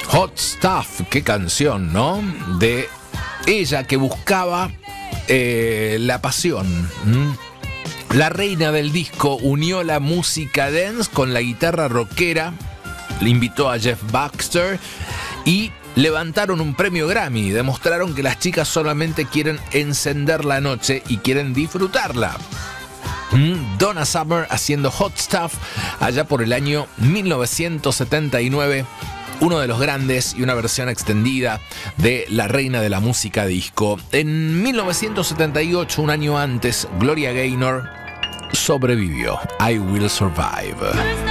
Hot Stuff, qué canción, ¿no? De ella que buscaba la pasión. La reina del disco unió la música dance con la guitarra rockera, le invitó a Jeff Baxter y levantaron un premio Grammy. Demostraron que las chicas solamente quieren encender la noche y quieren disfrutarla. Donna Summer haciendo Hot Stuff allá por el año 1979. Uno de los grandes y una versión extendida de La Reina de la Música Disco. En 1978, un año antes, Gloria Gaynor sobrevivió. I Will Survive.